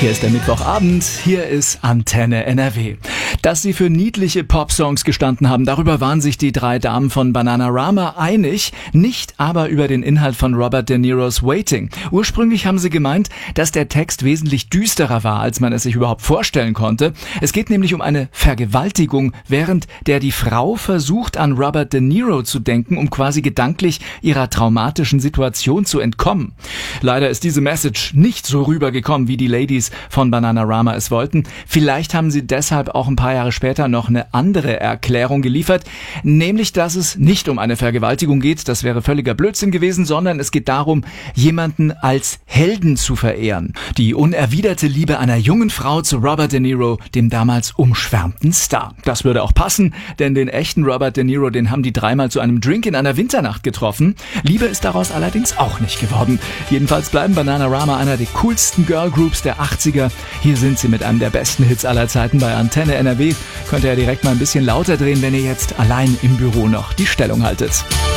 Hier ist der Mittwochabend, hier ist Antenne NRW. Dass sie für niedliche Popsongs gestanden haben, darüber waren sich die drei Damen von Bananarama einig, nicht aber über den Inhalt von Robert De Niro's Waiting. Ursprünglich haben sie gemeint, dass der Text wesentlich düsterer war, als man es sich überhaupt vorstellen konnte. Es geht nämlich um eine Vergewaltigung, während der die Frau versucht, an Robert De Niro zu denken, um quasi gedanklich ihrer traumatischen Situation zu entkommen. Leider ist diese Message nicht so rübergekommen, wie die Ladies von Bananarama es wollten. Vielleicht haben sie deshalb auch ein paar Jahre später noch eine andere Erklärung geliefert, nämlich, dass es nicht um eine Vergewaltigung geht, das wäre völliger Blödsinn gewesen, sondern es geht darum, jemanden als Helden zu verehren. Die unerwiderte Liebe einer jungen Frau zu Robert De Niro, dem damals umschwärmten Star. Das würde auch passen, denn den echten Robert De Niro, den haben die dreimal zu einem Drink in einer Winternacht getroffen. Liebe ist daraus allerdings auch nicht geworden. Jedenfalls bleiben Bananarama einer der coolsten Girlgroups der 80er. Hier sind sie mit einem der besten Hits aller Zeiten bei Antenne NRW. Könnt ihr ja direkt mal ein bisschen lauter drehen, wenn ihr jetzt allein im Büro noch die Stellung haltet.